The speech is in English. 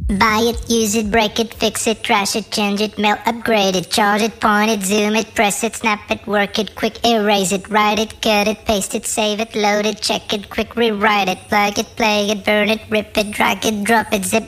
Buy it, use it, break it, fix it, trash it, change it, mail, upgrade it, charge it, point it, zoom it, press it, snap it, work it, quick erase it, write it, cut it, paste it, save it, load it, check it, quick rewrite it, plug it, play it, burn it, rip it, drag it, drop it, zip